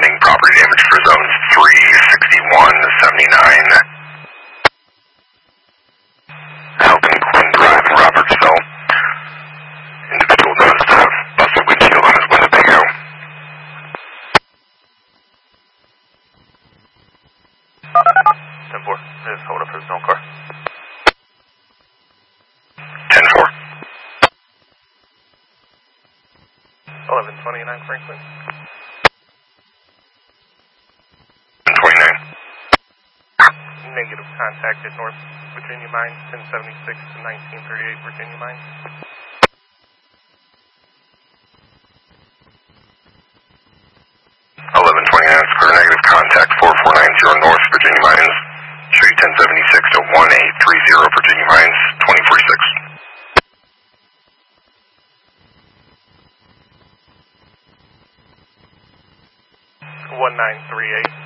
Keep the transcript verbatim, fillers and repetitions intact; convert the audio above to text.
pending property damage for zones three, sixty-one, seventy-nine. Helping Quinn Drive in Robertsville. Individual noticed a busted windshield on his Winnebago. ten four, just hold up for his own car. ten four. eleven twenty-nine Franklin. ten twenty-nine. Negative contact at North Virginia Mines, ten seventy-six to nineteen thirty-eight Virginia Mines. eleven twenty-nine square negative contact four four nine zero North Virginia Mines. Show you ten seventy-six to one eight three zero Virginia Mines, twenty forty-six. one nine three eight.